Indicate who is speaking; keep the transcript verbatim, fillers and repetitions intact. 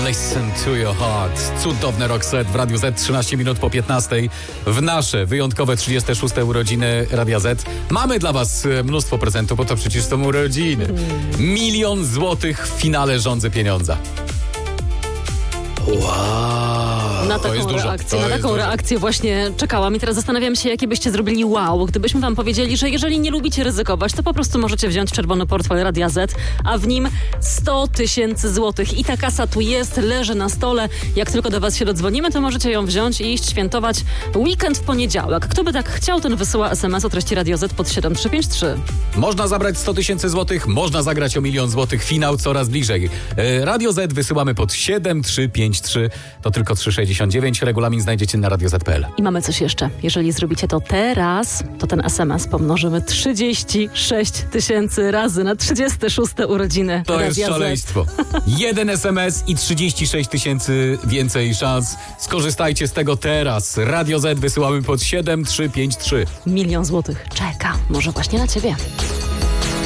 Speaker 1: Listen to your heart. Cudowny rock set w Radiu Z, trzynaście minut po piętnastej. W nasze wyjątkowe trzydzieste szóste urodziny Radia Z. Mamy dla was mnóstwo prezentów, bo to przecież są urodziny. Milion złotych w finale Rządzy Pieniądza. Wow,
Speaker 2: na taką reakcję, na taką reakcję właśnie czekałam i teraz zastanawiam się, jakie byście zrobili wow, gdybyśmy wam powiedzieli, że jeżeli nie lubicie ryzykować, to po prostu możecie wziąć czerwony portfel Radia Z, a w nim sto tysięcy złotych i ta kasa tu jest, leży na stole. Jak tylko do was się dodzwonimy, to możecie ją wziąć i iść świętować weekend w poniedziałek. Kto by tak chciał, ten wysyła es em es o treści Radio Z pod siedem trzy pięć trzy.
Speaker 1: Można zabrać sto tysięcy złotych, można zagrać o milion złotych, finał coraz bliżej. Radio Z wysyłamy pod siedem trzy pięć trzy, to tylko trzy sześćdziesiąt dziewięć, regulamin znajdziecie na radio zet kropka pe el.
Speaker 2: I mamy coś jeszcze. Jeżeli zrobicie to teraz, to ten es em es pomnożymy trzydzieści sześć tysięcy razy na trzydzieste szóste urodziny
Speaker 1: To
Speaker 2: Radia
Speaker 1: jest
Speaker 2: Z.
Speaker 1: szaleństwo. Jeden es em es i trzydzieści sześć tysięcy więcej szans. Skorzystajcie z tego teraz. Radio Z wysyłamy pod siedem trzy pięć trzy.
Speaker 2: Milion złotych czeka. Może właśnie na ciebie.